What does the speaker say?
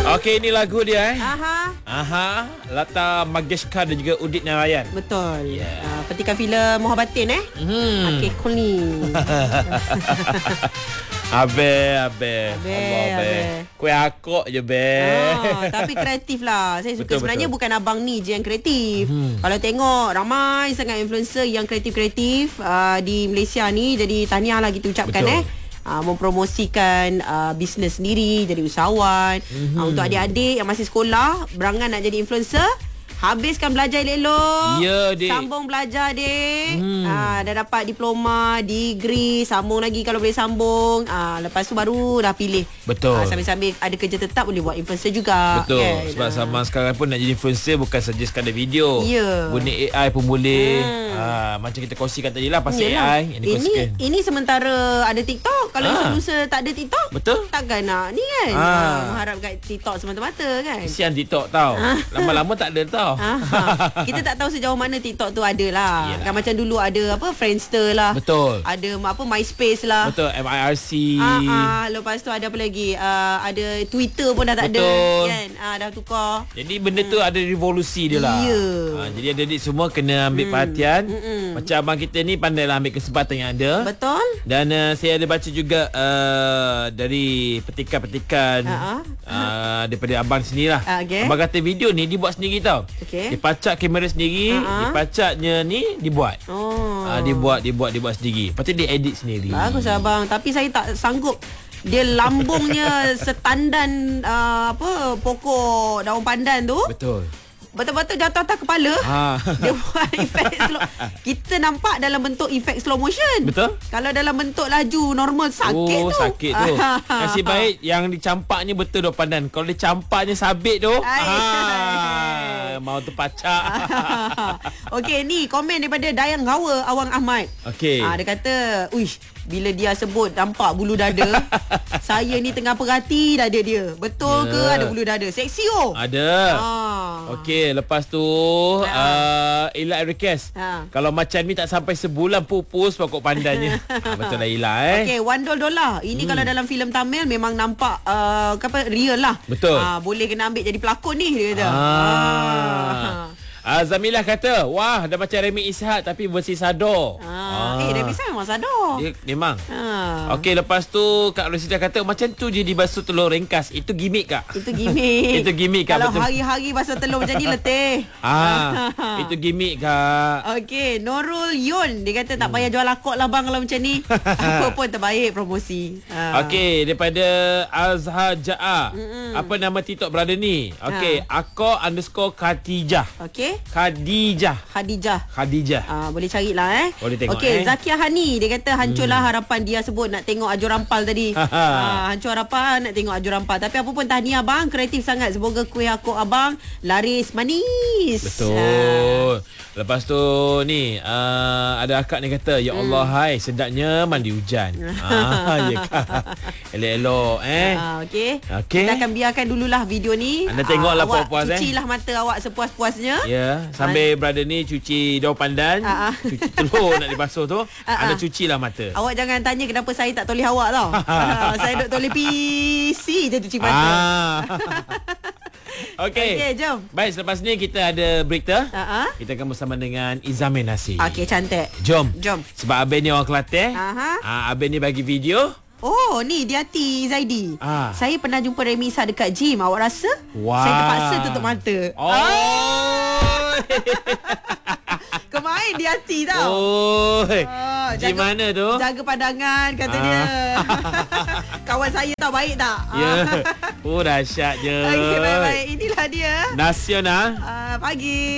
Okey, ini lagu dia Aha. Lata Mangeshkar dan juga Udit Narayan. Betul. Petikan filem Muhabbatin Okey, cool ni. Abe. Kuih akok je Tapi kreatif lah. Saya suka. Betul, Sebenarnya betul. bukan abang ni je yang kreatif. Kalau tengok ramai sangat influencer yang kreatif-kreatif di Malaysia ni. Jadi tahniah lah kita ucapkan Betul. mempromosikan bisnes sendiri, jadi usahawan. Untuk adik-adik yang masih sekolah, berangan nak jadi influencer, habiskan belajar elok-elok. Ya, dik. Sambung belajar, dik. Dah dapat diploma, degree, sambung lagi kalau boleh sambung. Lepas tu baru dah pilih. Betul. Sambil-sambil ada kerja tetap, boleh buat influencer juga. Betul. Kan? Sebab zaman sekarang pun nak jadi influencer bukan saja sekadar video. Ya. Guna AI pun boleh. Macam kita kongsikan tadi lah pasal Yelah. AI yang dikongsikan. Ini sementara ada TikTok. Kalau influencer tak ada TikTok, Betul. takkan nak ni kan. Mengharap kat TikTok semata-mata kan. Kesian TikTok tau. Lama-lama tak ada tau. Kita tak tahu sejauh mana TikTok tu ada lah. Yelah. Kan macam dulu ada Friendster lah. Betul. Ada MySpace lah. Betul. MIRC. Lepas tu ada apa lagi? Ada Twitter pun dah tak ada Betul. kan. Dah tukar. Jadi benda tu ada revolusi dia lah. Ya. Jadi adik-adik semua kena ambil perhatian. Macam abang kita ni pandailah ambil kesempatan yang ada. Betul. Dan saya ada baca juga dari petikan-petikan daripada abang sendirilah. Okay. Abang kata video ni dibuat sendiri tau. Okay. Dia pacak kamera sendiri, dipacaknya ni dibuat. Dibuat sendiri. Lepas tu dia edit sendiri. Bagus abang. Tapi saya tak sanggup. Dia lambungnya setandan pokok daun pandan tu. Betul. Betul-betul jatuh atas kepala. Dia buat efek slow. Kita nampak dalam bentuk efek slow motion. Betul. Kalau dalam bentuk laju normal sakit tu. Sakit tu. Nasib baik yang dicampaknya betul daun pandan. Kalau dicampaknya sabit tu, mau terpacak. Okey, ni komen daripada Dayang Gawa Awang Ahmad. Okey. Dia kata, "Uish, bila dia sebut nampak bulu dada, saya ni tengah perhati dada dia. Betul ke ada bulu dada? Seksi Ada. Okey, lepas tu Ila request. Kalau macam ni tak sampai sebulan pupus pokok pandannya. Betul lah Ila Okey, $1 Ini kalau dalam filem Tamil memang nampak real lah. Betul. Boleh kena ambil jadi pelakon ni, dia kata. Zamilah kata, wah dah macam Remy Ishak tapi versi Sado. Remy Ishak memang Sado. Dia memang. Okey, lepas tu Kak Rosita kata macam tu je dibasuh telur ringkas. Itu gimmick Kak. Itu gimmick. Itu gimmick Kak. Kalau betul. hari-hari basuh telur macam ni letih. Itu gimmick Kak. Okey, Nurul Yun, dia kata tak payah jual akok lah bang kalau macam ni. Apa pun terbaik promosi. Okey, daripada Azhar Ja'a. Apa nama TikTok brother ni? Okey, Akor_Khatijah. Okey. Khadijah. Boleh carilah Boleh tengok. Okey, Zakia Hani, dia kata hancurlah harapan dia sebut nak tengok Aju Rampal tadi. Hancur harapan nak tengok Aju Rampal. Tapi apa pun tahniah abang, kreatif sangat. Semoga kuih akok abang laris manis. Betul. Lepas tu ni ada akak ni kata, ya Allah hai sedapnya mandi hujan. Ya kan. Elok-elok Okey. Kita akan biarkan dululah video ni. Anda tengoklah puas-puas cucilah mata awak sepuas-puasnya. Ya, sambil brother ni cuci daun pandan, cuci telur nak dibasuh tu, anda cucilah mata. Awak jangan tanya kenapa saya tak toleh awak tau. Saya duk toleh PC je cuci mata. Okey, jom. Baik, selepas ni kita ada berita. Kita akan bersama dengan Izamin Nasir. Okey, cantik. Jom. Jom. Sebab Abang ni orang Kelantan. Abang ni bagi video. Oh, ni dia Hati Zaidi. Saya pernah jumpa Remy Ishak dekat gym. Awak rasa? Wah. Saya terpaksa tutup mata. Kemain dia Hati tau. Gym mana tu? Jaga pandangan kata dia. Kawan saya tau, baik tak? Ya. Dahsyat je. Okey, baik-baik. Inilah dia. Nasional. Pagi.